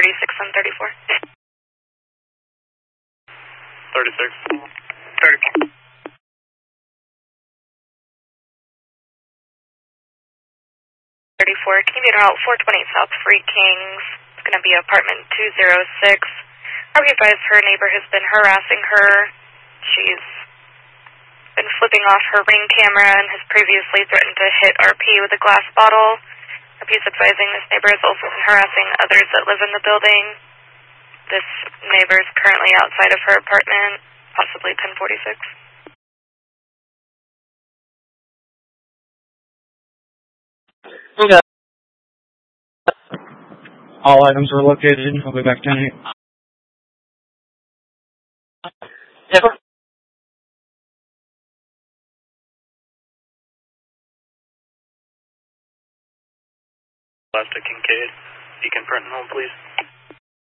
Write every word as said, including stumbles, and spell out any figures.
thirty-six and thirty-four. thirty-six. thirty-four. thirty-four, can you be route four twenty South Free Kings? It's going to be apartment two oh six. Are we advised her neighbor has been harassing her? She's been flipping off her ring camera and has previously threatened to hit R P with a glass bottle. R P is advising this neighbor has also been harassing others that live in the building. This neighbor is currently outside of her apartment, possibly ten forty-six. Okay. All items were located. I'll be back down here. Yes, sir. Left to Kincaid. You can print home, please.